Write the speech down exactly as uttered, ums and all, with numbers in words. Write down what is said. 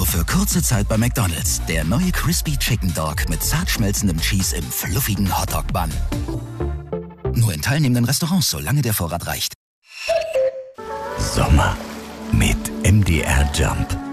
für kurze Zeit bei McDonald's. Der neue Crispy Chicken Dog mit zart schmelzendem Cheese im fluffigen Hotdog-Bun. Nur in teilnehmenden Restaurants, solange der Vorrat reicht. Sommer mit M D R Jump.